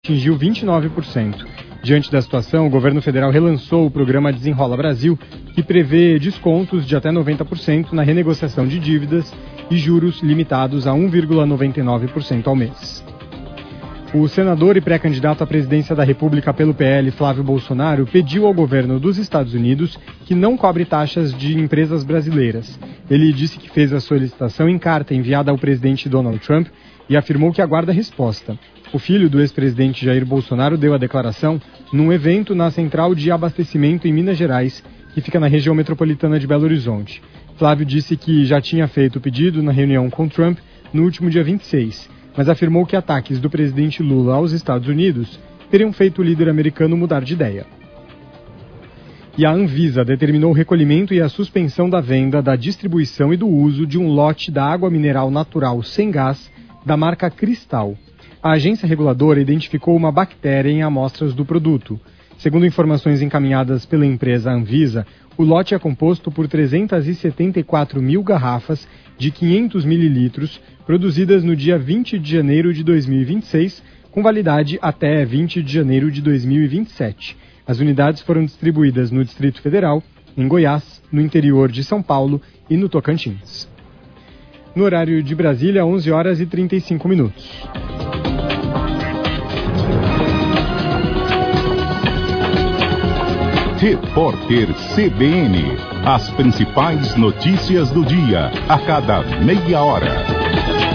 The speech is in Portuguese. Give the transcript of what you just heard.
atingiu 29%. Diante da situação, o governo federal relançou o programa Desenrola Brasil, que prevê descontos de até 90% na renegociação de dívidas e juros limitados a 1,99% ao mês. O senador e pré-candidato à presidência da República pelo PL, Flávio Bolsonaro, pediu ao governo dos Estados Unidos que não cobre taxas de empresas brasileiras. Ele disse que fez a solicitação em carta enviada ao presidente Donald Trump e afirmou que aguarda resposta. O filho do ex-presidente Jair Bolsonaro deu a declaração num evento na central de abastecimento em Minas Gerais, que fica na região metropolitana de Belo Horizonte. Flávio disse que já tinha feito o pedido na reunião com Trump no último dia 26, mas afirmou que ataques do presidente Lula aos Estados Unidos teriam feito o líder americano mudar de ideia. E a Anvisa determinou o recolhimento e a suspensão da venda, da distribuição e do uso de um lote da água mineral natural sem gás da marca Cristal. A agência reguladora identificou uma bactéria em amostras do produto. Segundo informações encaminhadas pela empresa Anvisa, o lote é composto por 374 mil garrafas de 500 mililitros, produzidas no dia 20 de janeiro de 2026, com validade até 20 de janeiro de 2027. As unidades foram distribuídas no Distrito Federal, em Goiás, no interior de São Paulo e no Tocantins. No horário de Brasília, 11 horas e 35 minutos. Repórter CBN. As principais notícias do dia, a cada meia hora.